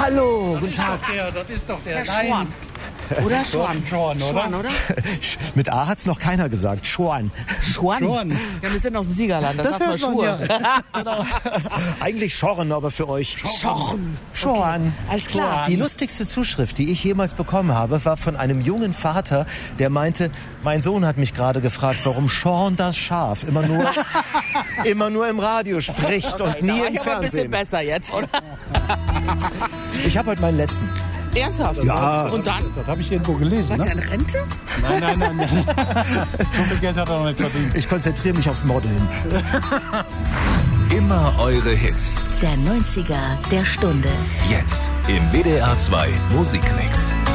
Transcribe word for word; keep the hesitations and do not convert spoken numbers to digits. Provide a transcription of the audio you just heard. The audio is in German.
Hallo, guten Tag. Der, das ist doch der Herr Schwan. Oder Schwan? Schwan, oder? Schwan, oder? Mit A hat's noch keiner gesagt. Schwan. Schwan? Schwan. Ja, wir sind aus dem Siegerland, das, Das sagt man hört man, Schuhe. Genau. Eigentlich Schorren, aber für euch. Schorren. Schwan. Alles klar. Die lustigste Zuschrift, die ich jemals bekommen habe, war von einem jungen Vater, der meinte, mein Sohn hat mich gerade gefragt, warum Sean das Schaf immer nur, immer nur im Radio spricht und nie Da war im ich aber ein bisschen Fernsehen. besser jetzt, oder? Ich habe heute meinen letzten. Ernsthaft? Ja. Und dann? Das habe ich irgendwo gelesen. Hat Ne? er eine Rente? Nein, nein, nein. nein. So viel Geld hat er noch nicht verdient. Ich konzentriere mich aufs Modeln. Immer eure Hits. Der neunziger der Stunde. Jetzt im W D R zwei Musikmix.